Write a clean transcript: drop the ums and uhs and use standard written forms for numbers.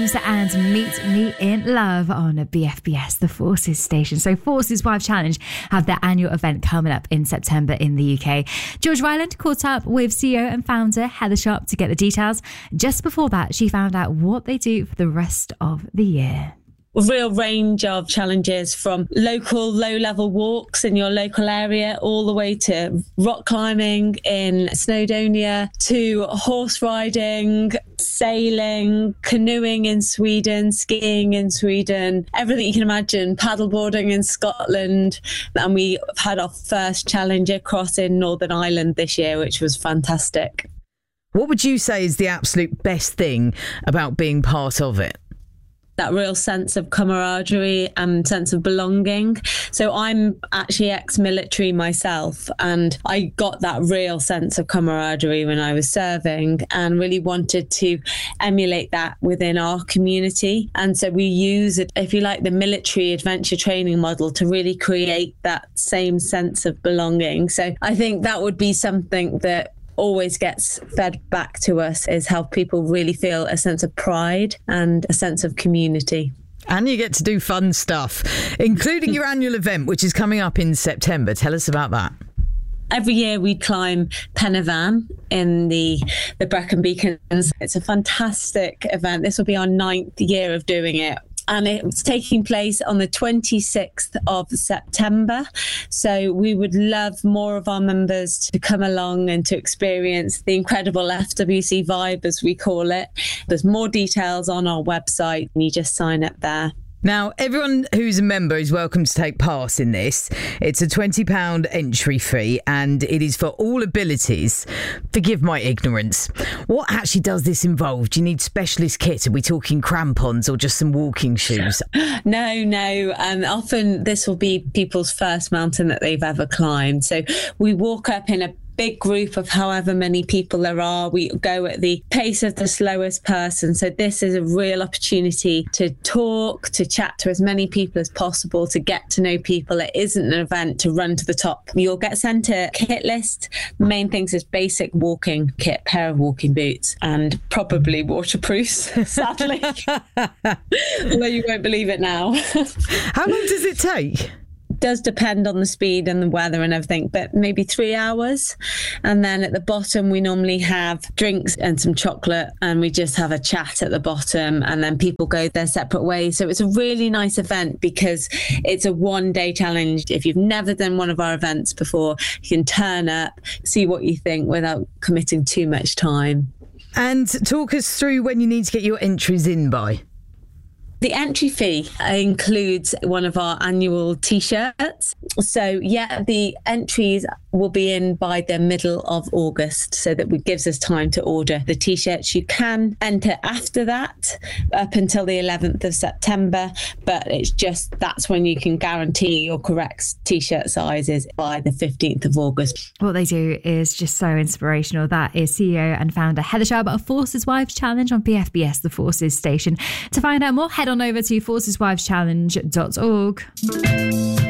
And Meet Me in Love on BFBS, the Forces station. So Forces Wives Challenge have their annual event coming up in September in the UK. George Ryland caught up with CEO and founder Heather Sharp to get the details. Just before that, she found out what they do for the rest of the year. A real range of challenges, from local low-level walks in your local area all the way to rock climbing in Snowdonia, to horse riding, sailing, canoeing in Sweden, skiing in Sweden, everything you can imagine, paddleboarding in Scotland. And we had our first Challenger cross in Northern Ireland this year, which was fantastic. What would you say is the absolute best thing about being part of it? That real sense of camaraderie and sense of belonging. So I'm actually ex-military myself, and I got that real sense of camaraderie when I was serving and really wanted to emulate that within our community. And so we use it, if you like, the military adventure training model to really create that same sense of belonging. So I think that would be something that always gets fed back to us, is how people really feel a sense of pride and a sense of community. And you get to do fun stuff, including your annual event, which is coming up in September. Tell us about that. Every year we climb Pen y Fan in the Brecon Beacons. It's a fantastic event. This will be our 9th year of doing it. And it's taking place on the 26th of September. So we would love more of our members to come along and to experience the incredible FWC vibe, as we call it. There's more details on our website, and you just sign up there. Now, everyone who's a member is welcome to take part in this. It's a £20 entry fee, and it is for all abilities. Forgive my ignorance. What actually does this involve? Do you need specialist kit? Are we talking crampons or just some walking shoes? No. Often this will be people's first mountain that they've ever climbed. So we walk up in a big group of however many people there are. We go at the pace of the slowest person. So this is a real opportunity to talk, to chat to as many people as possible, to get to know people. It isn't an event to run to the top. You'll get sent a kit list. The main things is basic walking kit, pair of walking boots, and probably waterproofs, sadly. Although you won't believe it now. How long does it take? Does depend on the speed and the weather and everything, but maybe 3 hours. And then at the bottom, we normally have drinks and some chocolate, and we just have a chat at the bottom, and then people go their separate ways. So it's a really nice event because it's a one-day challenge. If you've never done one of our events before, you can turn up, see what you think without committing too much time. And talk us through when you need to get your entries in by. The entry fee includes one of our annual T-shirts. So, the entries will be in by the middle of August, so that it gives us time to order the T-shirts. You can enter after that, up until the 11th of September, but that's when you can guarantee your correct T-shirt sizes by the 15th of August. What they do is just so inspirational. That is CEO and founder Heather Sharp of Forces Wives Challenge on BFBS, the Forces station. To find out more, head on over to forceswiveschallenge.org.